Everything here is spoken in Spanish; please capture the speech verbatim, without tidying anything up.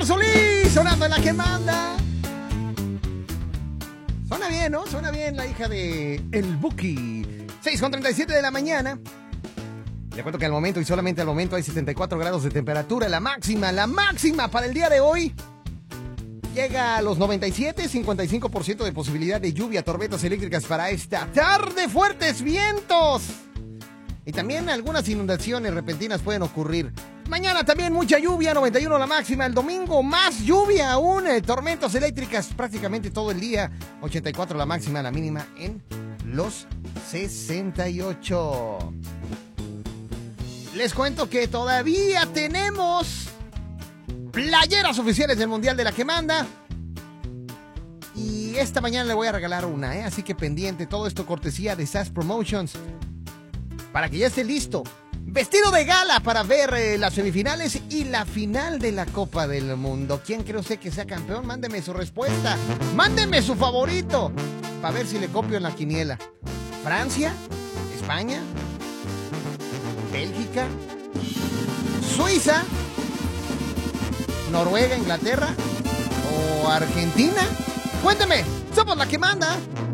Flor Solís, sonando en la que manda. Suena bien, ¿no? Suena bien la hija de El Buki. seis con treinta y siete de la mañana. Le cuento que al momento y solamente al momento hay setenta y cuatro grados de temperatura. La máxima, la máxima para el día de hoy llega a los noventa y siete, cincuenta y cinco por ciento de posibilidad de lluvia, tormentas eléctricas para esta tarde, fuertes vientos. Y también algunas inundaciones repentinas pueden ocurrir. Mañana también mucha lluvia, noventa y uno la máxima. El domingo más lluvia aún, eh, tormentas eléctricas prácticamente todo el día. ochenta y cuatro la máxima, la mínima en los sesenta y ocho. Les cuento que todavía tenemos playeras oficiales del Mundial de la que manda. Y esta mañana le voy a regalar una, ¿eh? Así que pendiente, todo esto cortesía de S A S Promotions. Para que ya esté listo. Vestido de gala para ver eh, las semifinales y la final de la Copa del Mundo. ¿Quién cree usted que sea campeón? Mándeme su respuesta. Mándeme su favorito. Para ver si le copio en la quiniela. ¿Francia? ¿España? ¿Bélgica? ¿Suiza? ¿Noruega, Inglaterra? ¿O Argentina? Cuénteme. Somos la que manda.